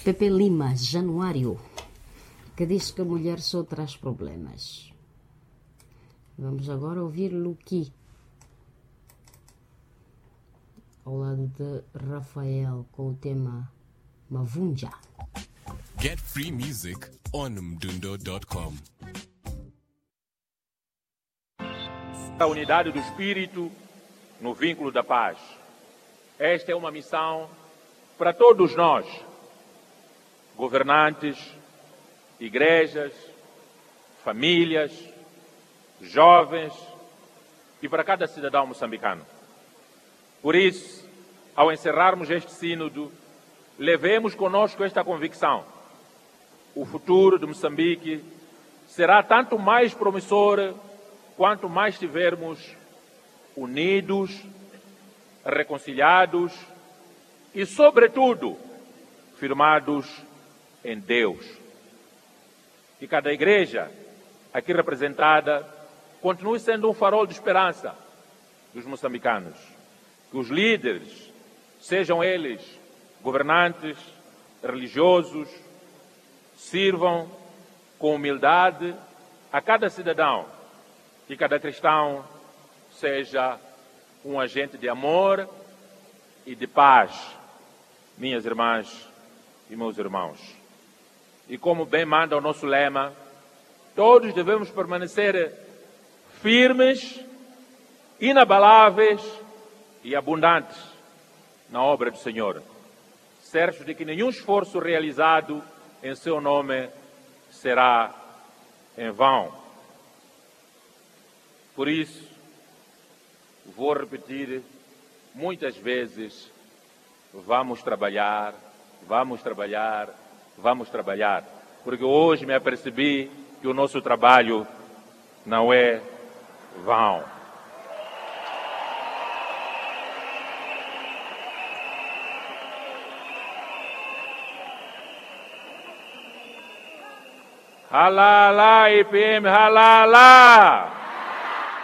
Pepe Lima, Januário, que diz que a mulher só traz problemas. Vamos agora ouvir Luqui, ao lado de Rafael, com o tema Mavunja. Get free music on mdundo.com. A unidade do espírito no vínculo da paz. Esta é uma missão para todos nós, governantes, igrejas, famílias, jovens e para cada cidadão moçambicano. Por isso, ao encerrarmos este sínodo, levemos conosco esta convicção. O futuro de Moçambique será tanto mais promissor quanto mais estivermos unidos, reconciliados e, sobretudo, firmados em Deus. Que cada igreja aqui representada continue sendo um farol de esperança dos moçambicanos. Que os líderes, sejam eles governantes, religiosos, sirvam com humildade a cada cidadão. Que cada cristão seja um agente de amor e de paz, minhas irmãs e meus irmãos. E como bem manda o nosso lema, todos devemos permanecer firmes, inabaláveis e abundantes na obra do Senhor, certos de que nenhum esforço realizado em seu nome será em vão. Por isso, vou repetir muitas vezes: vamos trabalhar, vamos trabalhar, vamos trabalhar. Porque hoje me apercebi que o nosso trabalho não é vão. Halala, IPM, halala!